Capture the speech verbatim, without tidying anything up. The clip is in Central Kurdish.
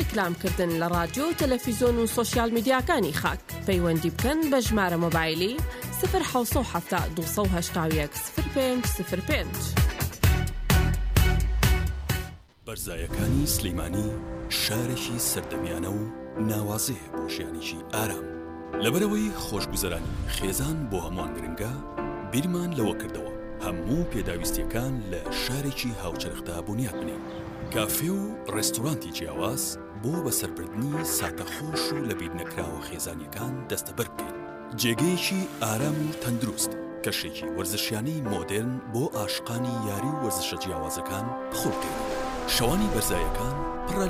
ڕیکلامکردن لە ڕادیۆ، تەلەڤیزۆن و سۆشیال میدیاکانی خاک. پەیوەندی بکەن بە ژمارە مۆبایلی صفر حوت هەفتا دوو هەشتا یەک صفر پێنج صفر پێنج. بەرزایەکانی سلەیمانی شارێکی سەردەمیانە و ناوازەیە بۆ ژیانێکی ئارام. لەبەرەوەی خۆشگوزەرانی خێزان بۆ هەمووان گرنگە، بیرمان لەوە کردەوە هەموو پێداویستیەکان لە شارێکی هاوچەرخدا بنیاد بنێن. کافێ و ڕێستۆرانتی جیاواز بۆ بەسەربردنی ساتەخۆش و لەبیر نەکراوە خێزانیەکان دەستەبەر بکەین. جێگەیەکی ئارام و تەندروست، کەشێکی وەرزشیانەی مۆدێرن بۆ ئاشقانی یاری و وەرزشە جیاوازەکان بخۆ بکەین. شەوانی بەرزایەکان